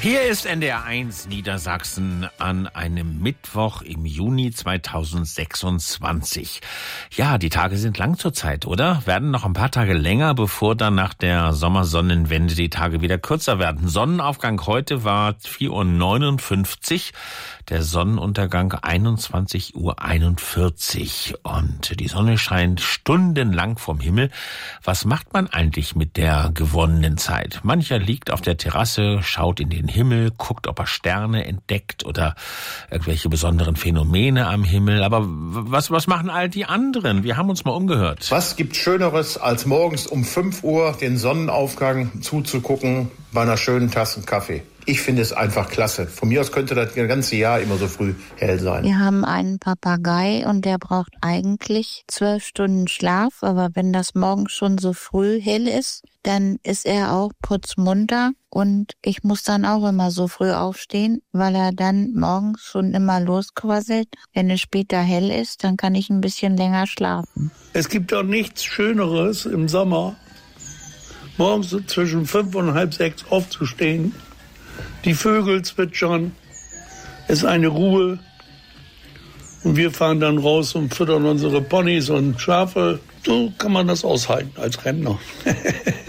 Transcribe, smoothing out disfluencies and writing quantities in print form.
Hier ist NDR1 Niedersachsen an einem Mittwoch im Juni 2026. Ja, die Tage sind lang zurzeit, oder? Werden noch ein paar Tage länger, bevor dann nach der Sommersonnenwende die Tage wieder kürzer werden. Sonnenaufgang heute war 4:59 Uhr, der Sonnenuntergang 21:41 Uhr. Und die Sonne scheint stundenlang vom Himmel. Was macht man eigentlich mit der gewonnenen Zeit? Mancher liegt auf der Terrasse, schaut in den Himmel, guckt, ob er Sterne entdeckt oder irgendwelche besonderen Phänomene am Himmel. Aber was machen all die anderen? Wir haben uns mal umgehört. Was gibt Schöneres, als morgens um 5 Uhr den Sonnenaufgang zuzugucken bei einer schönen Tasse Kaffee? Ich finde es einfach klasse. Von mir aus könnte das ganze Jahr immer so früh hell sein. Wir haben einen Papagei und der braucht eigentlich 12 Stunden Schlaf. Aber wenn das morgens schon so früh hell ist, dann ist er auch putzmunter. Und ich muss dann auch immer so früh aufstehen, weil er dann morgens schon immer losquasselt. Wenn es später hell ist, dann kann ich ein bisschen länger schlafen. Es gibt doch nichts Schöneres im Sommer, morgens so zwischen 5 und halb 6 aufzustehen. Die Vögel zwitschern, es ist eine Ruhe und wir fahren dann raus und füttern unsere Ponys und Schafe. So kann man das aushalten als Rentner.